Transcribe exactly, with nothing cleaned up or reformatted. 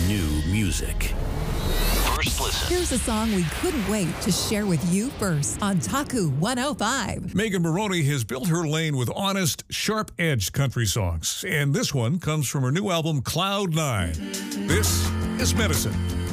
new music. First listen. Here's a song we couldn't wait to share with you first on Taku one oh five. Megan Moroney has built her lane with honest, sharp-edged country songs, and this one comes from her new album, Cloud Nine. This is Medicine.